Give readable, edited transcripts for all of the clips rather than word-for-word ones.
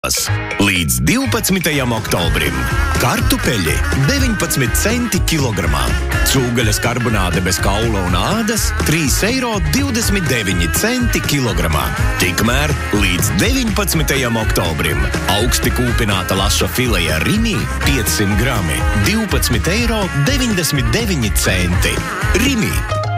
Līdz 12. oktobrim. Kartupeļi 19 centi kilogramā. Cūgaļas karbonāde bez kaula un ādas 3,29 eiro kilogramā. Tikmēr līdz 19. oktobrim. Augsti kūpināta laša fileja Rimi 500 grami 12,99 eiro. Rimi.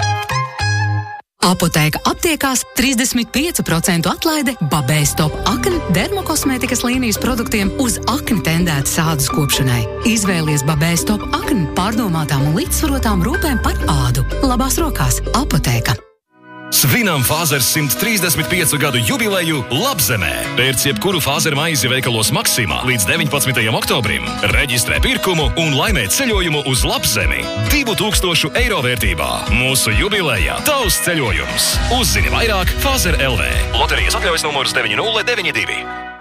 Apotēka aptiekās 35% atlaide Babēstop akni dermokosmētikas līnijas produktiem uz akni tendētas ādas kopšanai. Izvēlies Babēstop akni pārdomātām un līdzsvarotām rūpēm par ādu. Labās rokās Apotēka. Svinam Fāzers 135 gadu jubileju Labzemē. Pērc jebkuru Fāzer maizi veikalos Maksimā līdz 19. oktobrim. Reģistrē pirkumu un laimē ceļojumu uz Labzemi 2000 eiro vērtībā. Mūsu jubileja tavs ceļojums. Uzzini vairāk Fāzer LV. Loterijas atļaujas numurs 9092.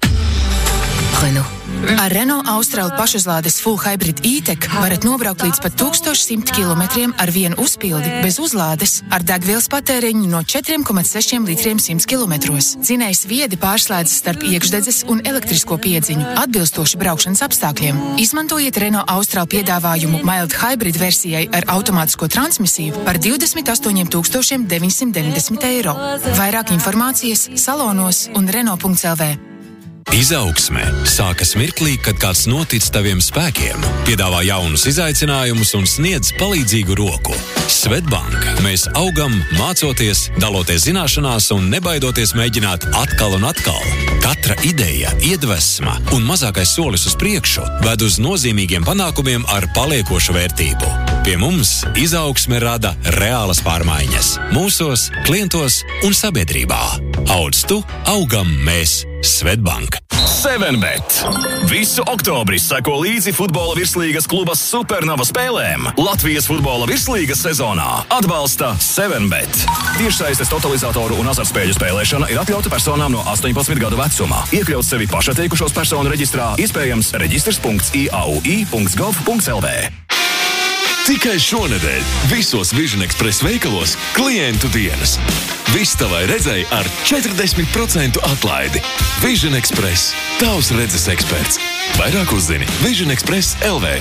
Renault. Ar Renault Austral pašuzlādes Full Hybrid E-Tech varat nobraukt līdz pat 1100 km ar vienu uzpildi bez uzlādes ar degvielas patēriņu no 4,6 litriem 100 km. Dzinējs viedi pārslēdzas starp iekšdedzes un elektrisko piedziņu, atbilstoši braukšanas apstākļiem. Izmantojiet Renault Austral piedāvājumu Mild Hybrid versijai ar automātisko transmisiju par 28 990 eiro. Vairāk informācijas salonos un Renault.lv. Izaugsme sākas mirklī, kad kāds notic taviem spēkiem, piedāvā jaunus izaicinājumus un sniedz palīdzīgu roku. Svetbank. Mēs augam, mācoties, daloties zināšanās un nebaidoties mēģināt atkal un atkal. Katra ideja, iedvesma un mazākais solis uz priekšu ved uz nozīmīgiem panākumiem ar paliekošu vērtību. Pie mums izaugsme rada reālas pārmaiņas. Mūsos, klientos un sabiedrībā. Audz tu, augam mēs. Svetbank. 7bet. Visu oktobri seko līdzi futbola virslīgas kluba Supernova spēlēm. Latvijas futbola virslīgas sezonā atbalsta 7bet. Tiešsaistes totalizatoru un azartspēļu spēlēšana ir atļauta personām no 18 gadu vecumā. Iekļaut sevi pašatteikušos personu reģistrā, iespējams reģistrs.iaui.gov.lv. Tikai šonedēļ visos Vision Express veikalos klientu dienas. Viss tavai redzei ar 40% atlaidi. Vision Express. Tavs redzes eksperts. Vairāk uzzini Vision Express LV.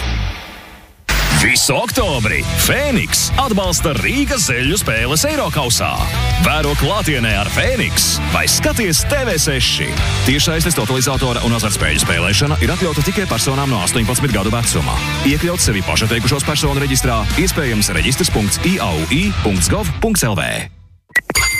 Visu oktobri Fēniks atbalsta Rīgas zeļu spēles Eirokausā. Vēro klātienē ar Fēniks vai skaties TV6. Tiešsaistes totalizatora un azartspēļu spēlēšana ir atļauta tikai personām no 18 gadu vecumā. Iekļaut sevi pašatteikušos personu reģistrā, iespējams reģistrs.iaui.gov.lv.